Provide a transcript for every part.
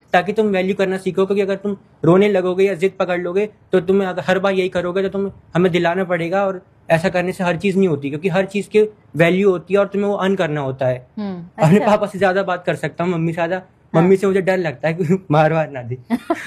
ताकि तुम वैल्यू करना सीखो। क्योंकि अगर तुम रोने लगोगे या जिद पकड़ लोगे तो तुम अगर हर बार यही करोगे तो तुम हमें दिलाना पड़ेगा, और ऐसा करने से हर चीज नहीं होती, क्योंकि हर चीज की वैल्यू होती है और तुम्हें वो अर्न करना होता है। अपने पापा से ज्यादा बात कर सकता हूँ, मम्मी से ज्यादा। मम्मी से मुझे डर लगता है कि मार ना दे।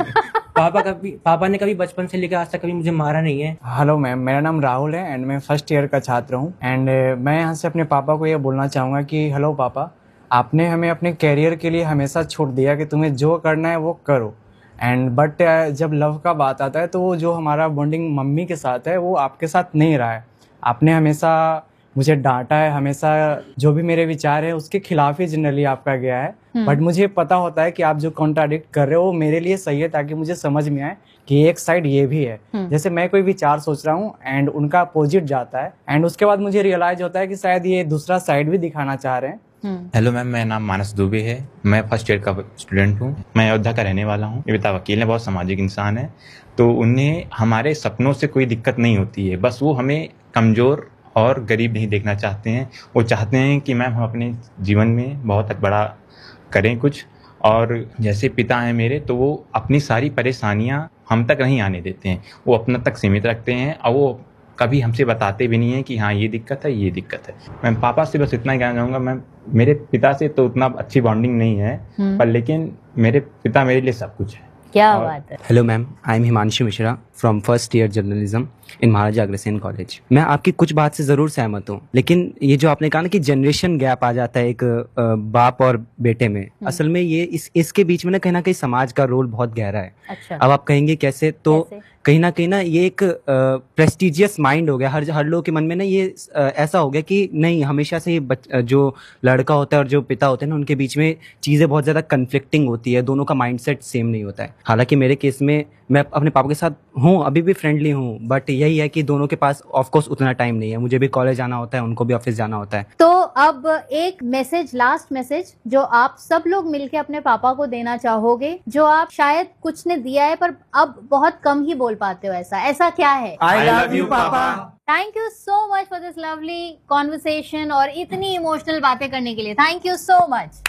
पापा ने कभी बचपन से लेकर आज तक कभी मुझे मारा नहीं है। हेलो मैम, मेरा नाम राहुल है एंड मैं फर्स्ट ईयर का छात्र हूँ। एंड मैं यहाँ से अपने पापा को ये बोलना चाहूँगा कि हेलो पापा, आपने हमें अपने कैरियर के लिए हमेशा छूट दिया कि तुम्हें जो करना है वो करो। एंड बट जब लव का बात आता है तो वो जो हमारा बॉन्डिंग मम्मी के साथ है वो आपके साथ नहीं रहा है। आपने हमेशा मुझे डांटा है, हमेशा जो भी मेरे विचार है उसके खिलाफ ही जनरली आपका गया है। बट मुझे पता होता है कि आप जो कॉन्ट्राडिक्ट कर रहे हो वो मेरे लिए सही है, ताकि मुझे समझ में आए कि एक साइड ये भी है। जैसे मैं कोई विचार सोच रहा हूँ एंड उनका अपोजिट जाता है एंड उसके बाद मुझे रियलाइज होता है कि शायद ये दूसरा साइड भी दिखाना चाह रहे हैं। हेलो मैम, मेरा नाम मानस दुबे है। मैं फर्स्ट ईयर का स्टूडेंट हूँ। मैं अयोध्या का रहने वाला हूँ। मेरे पिता वकील हैं, बहुत सामाजिक इंसान है। तो उन्हें हमारे सपनों से कोई दिक्कत नहीं होती है, बस वो हमें कमज़ोर और गरीब नहीं देखना चाहते हैं। वो चाहते हैं कि मैम हम अपने जीवन में बहुत बड़ा करें कुछ। और जैसे पिता हैं मेरे, तो वो अपनी सारी परेशानियाँ हम तक नहीं आने देते हैं, वो अपना तक सीमित रखते हैं और वो कभी हमसे बताते भी नहीं है कि हाँ ये दिक्कत है, ये दिक्कत है। मैं पापा से बस इतना ही कहना चाहूँगा, मैं मेरे पिता से तो उतना अच्छी बॉन्डिंग नहीं है, पर लेकिन मेरे पिता मेरे लिए सब कुछ है। क्या बात है। Hello ma'am, I am Himanshu Mishra from first year journalism in Maharaja Agrasen college. मैं आपकी कुछ बात से ज़रूर सहमत हूँ, लेकिन ये जो आपने कहा ना कि जनरेशन गैप आ जाता है एक बाप और बेटे में, असल में ये इसके बीच में ना कहीं समाज का रोल बहुत गहरा है। अच्छा। अब आप कहेंगे कैसे, तो कहीं ना ये एक प्रेस्टिजियस माइंड हो गया हर लोगों के मन में ना। ये ऐसा हो गया कि नहीं, हमेशा से ये जो लड़का होता है और जो पिता होते हैं ना, उनके बीच में चीज़ें बहुत ज़्यादा कन्फ्लिक्टिंग होती है, दोनों का माइंडसेट सेम नहीं होता है। हालांकि मेरे केस में मैं अपने पापा के साथ हूँ, अभी भी फ्रेंडली हूँ, बट यही है कि दोनों के पास ऑफ कोर्स उतना टाइम नहीं है। मुझे भी कॉलेज जाना होता है, उनको भी ऑफिस जाना होता है। तो अब एक मैसेज, लास्ट मैसेज जो आप सब लोग मिलके अपने पापा को देना चाहोगे, जो आप शायद कुछ ने दिया है पर अब बहुत कम ही बोल पाते हो, ऐसा क्या है? आई लव यू पापा। Thank you so much for this lovely conversation और इतनी इमोशनल बातें करने के लिए। Thank you so much.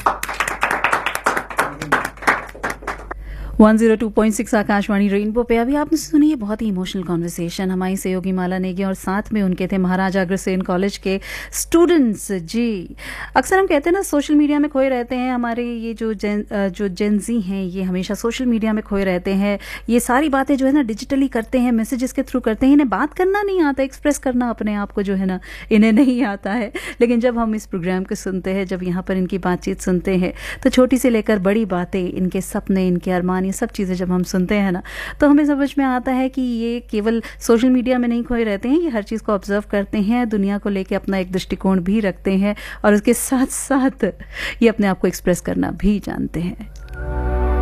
102.6 Akashvani rainbow पे अभी आपने सुनी है बहुत ही इमोशनल कॉन्वर्सेशन हमारी सहयोगी माला नेगी, और साथ में उनके थे महाराजा अग्रसेन कॉलेज के स्टूडेंट्स। जी, अक्सर हम कहते हैं ना सोशल मीडिया में खोए रहते हैं। हमारे ये जो जेनजी हैं ये हमेशा सोशल मीडिया में खोए रहते हैं। ये सारी बातें जो है ना डिजिटली करते हैं, मैसेजेस के थ्रू करते हैं। इन्हें बात करना नहीं आता, एक्सप्रेस करना अपने आप को जो है ना इन्हें नहीं आता है। लेकिन जब हम इस प्रोग्राम को सुनते हैं, जब यहाँ पर इनकी बातचीत सुनते हैं, तो छोटी से लेकर बड़ी बातें, इनके सपने, इनके अरमान, ये सब चीज़ें जब हम सुनते हैं ना, तो हमें समझ में आता है कि ये केवल सोशल मीडिया में नहीं खोए रहते हैं, ये हर चीज़ को ऑब्जर्व करते हैं, दुनिया को लेके अपना एक दृष्टिकोण भी रखते हैं और उसके साथ साथ ये अपने आप को एक्सप्रेस करना भी जानते हैं।